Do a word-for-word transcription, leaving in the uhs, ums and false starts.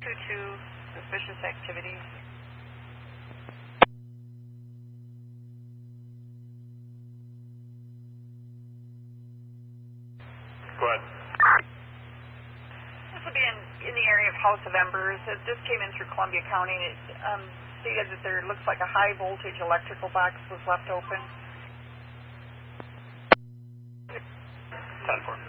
two two, suspicious activity. Go ahead. This would be in, in the area of House of Embers. It just came in through Columbia County. It um, stated that there looks like a high voltage electrical box was left open. ten four.